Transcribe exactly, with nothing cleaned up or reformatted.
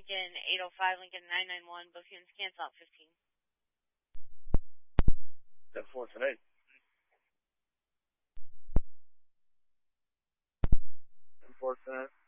Lincoln eight oh five, Lincoln nine nine one, both units cancel out fifteen. ten four, ten eight. ten four, ten eight.